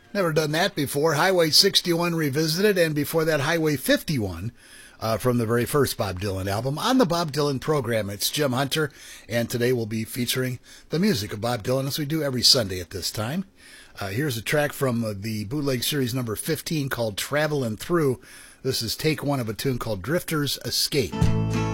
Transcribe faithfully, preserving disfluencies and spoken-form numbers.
Never done that before. Highway sixty-one Revisited, and before that, Highway fifty-one uh, from the very first Bob Dylan album. On the Bob Dylan program, it's Jim Hunter, and today we'll be featuring the music of Bob Dylan as we do every Sunday at this time. Uh, here's a track from uh, the bootleg series number fifteen called Travelin' Through. This is take one of a tune called Drifter's Escape.